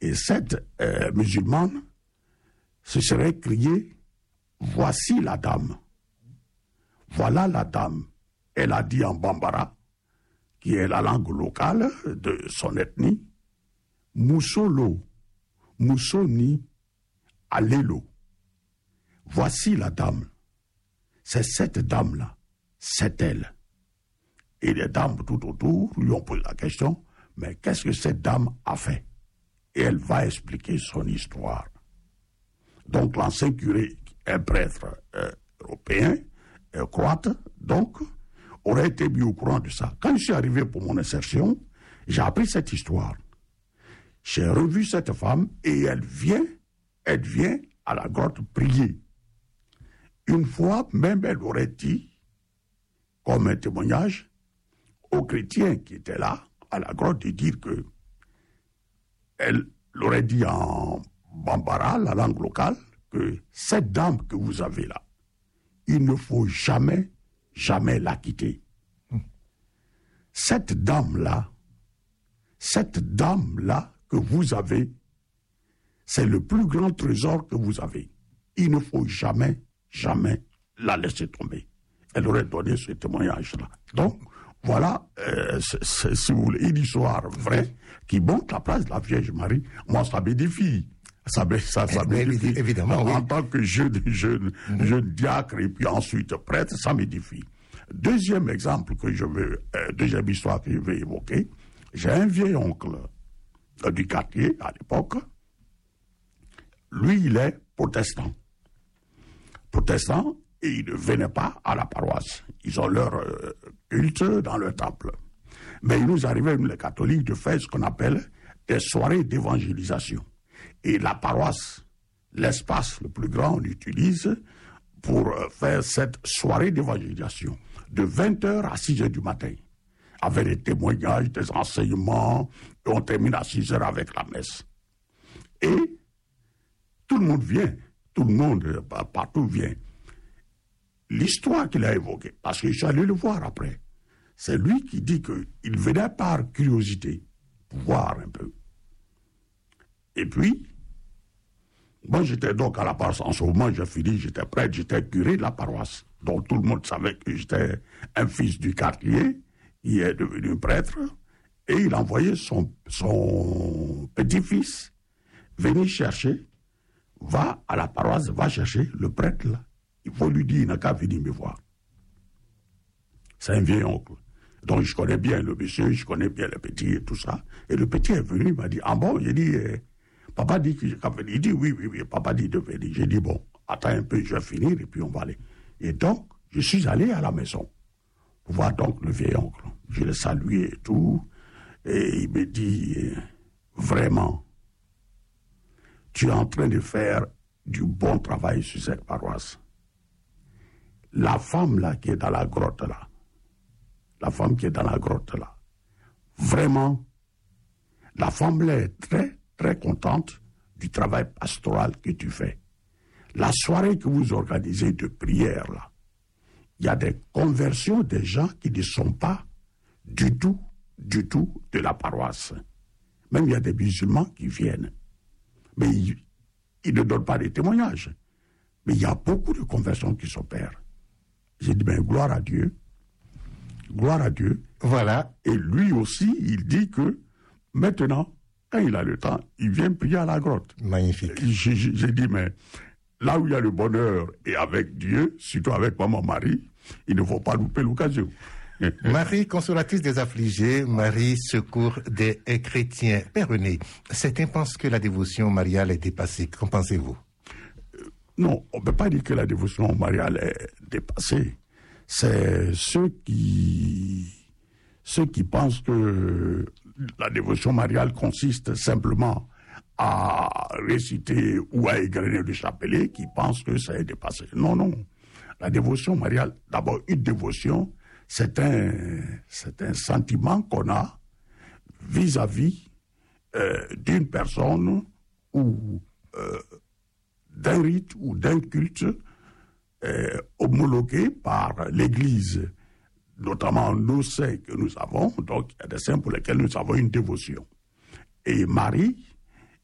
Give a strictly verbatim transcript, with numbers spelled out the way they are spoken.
Et cette euh, musulmane se serait criée « Voici la dame. Voilà la dame. » Elle a dit en bambara, qui est la langue locale de son ethnie, « Moussolo, Moussoni, Allélo. » Voici la dame. C'est cette dame-là. C'est elle. Et les dames tout autour lui ont posé la question, mais qu'est-ce que cette dame a fait? Et elle va expliquer son histoire. Donc l'ancien curé, un prêtre euh, européen, euh, croate, donc, aurait été mis au courant de ça. Quand je suis arrivé pour mon insertion, j'ai appris cette histoire. J'ai revu cette femme et elle vient, elle vient à la grotte prier. Une fois, même elle aurait dit, comme un témoignage, aux chrétiens qui étaient là, à la grotte, de dire que elle l'aurait dit en bambara, la langue locale, que cette dame que vous avez là, il ne faut jamais, jamais la quitter. Cette dame-là, cette dame-là que vous avez, c'est le plus grand trésor que vous avez. Il ne faut jamais, jamais la laisser tomber. Elle aurait donné ce témoignage-là. Donc, voilà, euh, c'est, c'est, si vous voulez, une histoire vraie qui montre la place de la Vierge Marie. Moi, ça m'édifie. Ça, ça, ça m'édifie. Évidemment, en, oui. en tant que jeune, jeune, mm-hmm. jeune diacre et puis ensuite prêtre, ça m'édifie. Deuxième exemple que je veux, euh, deuxième histoire que je veux évoquer, j'ai un vieil oncle euh, du quartier à l'époque. Lui, il est protestant. Protestant, et ils ne venaient pas à la paroisse. Ils ont leur euh, culte dans leur temple. Mais il nous arrivait, nous les catholiques, de faire ce qu'on appelle des soirées d'évangélisation. Et la paroisse, l'espace le plus grand, on l'utilise pour euh, faire cette soirée d'évangélisation de vingt heures à six heures du matin, avec des témoignages, des enseignements, et on termine à six heures avec la messe. Et tout le monde vient, tout le monde, partout vient. L'histoire qu'il a évoquée, parce que je suis allé le voir après, c'est lui qui dit qu'il venait par curiosité, pour voir un peu. Et puis, moi j'étais donc à la paroisse, en ce moment j'ai fini, j'étais prêtre, j'étais curé de la paroisse. Donc tout le monde savait que j'étais un fils du quartier, il est devenu prêtre, et il envoyait son, son petit-fils venir chercher, va à la paroisse, va chercher le prêtre là. Il faut lui dire, il n'a qu'à venir me voir. C'est un vieil oncle. Donc je connais bien le monsieur, je connais bien le petit et tout ça. Et le petit est venu, il m'a dit, ah bon, j'ai dit, eh, papa dit que j'ai qu'à venir. Il dit, oui, oui, oui, papa dit de venir. J'ai dit, bon, attends un peu, je vais finir et puis on va aller. Et donc, je suis allé à la maison pour voir donc le vieil oncle. Je l'ai salué et tout. Et il me dit, eh, vraiment, tu es en train de faire du bon travail sur cette paroisse. La femme là qui est dans la grotte là, la femme qui est dans la grotte là, vraiment, la femme là est très, très contente du travail pastoral que tu fais. La soirée que vous organisez de prière là, il y a des conversions des gens qui ne sont pas du tout, du tout de la paroisse. Même il y a des musulmans qui viennent. Mais ils, ils ne donnent pas des témoignages. Mais il y a beaucoup de conversions qui s'opèrent. J'ai dit, ben, gloire à Dieu. Gloire à Dieu. Voilà. Et lui aussi, il dit que maintenant, quand il a le temps, il vient prier à la grotte. Magnifique. J'ai, j'ai dit, mais là où il y a le bonheur et avec Dieu, surtout avec maman Marie, il ne faut pas louper l'occasion. Marie, consolatrice des affligés, Marie, secours des chrétiens. Père René, certains pensent que la dévotion mariale est dépassée. Qu'en pensez-vous? Non, on ne peut pas dire que la dévotion mariale est dépassée. C'est ceux qui, ceux qui pensent que la dévotion mariale consiste simplement à réciter ou à égrener le chapelet qui pensent que ça est dépassé. Non, non. La dévotion mariale, d'abord, une dévotion, c'est un, c'est un sentiment qu'on a vis-à-vis euh, d'une personne ou euh, d'un rite ou d'un culte euh, homologué par l'Église, notamment nos saints que nous avons. Donc, il y a des saints pour lesquels nous avons une dévotion. Et Marie,